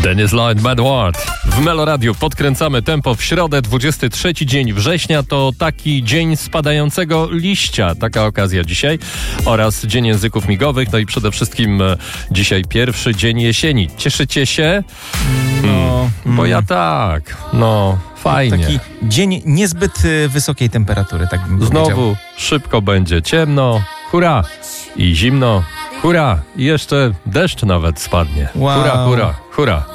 Dennis Lloyd, Bad Word. W Meloradiu podkręcamy tempo w środę, 23 dzień września. To taki dzień spadającego liścia. Taka okazja dzisiaj. Oraz Dzień Języków Migowych. No i przede wszystkim dzisiaj pierwszy dzień jesieni. Cieszycie się? Bo ja tak. No, fajnie. Taki dzień niezbyt wysokiej temperatury, tak bym powiedział. Znowu szybko będzie ciemno. Hurra! I zimno. Hurra! I jeszcze deszcz nawet spadnie. Wow. Hurra, hurra, hurra.